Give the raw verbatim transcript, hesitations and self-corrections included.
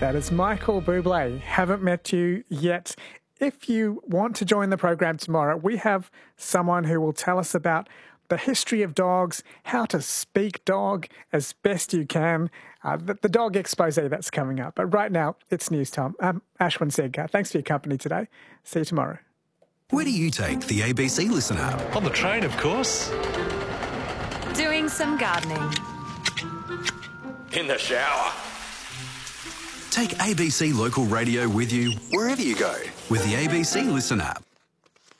That is Michael Bublé. Haven't met you yet. If you want to join the program tomorrow, we have someone who will tell us about the history of dogs, how to speak dog as best you can, uh, the, the dog expose that's coming up. But right now, it's news time. I'm Ashwin Seggar. Thanks for your company today. See you tomorrow. Where do you take the A B C Listen app? On the train, of course. Doing some gardening. In the shower. Take A B C Local Radio with you wherever you go with the A B C Listen app.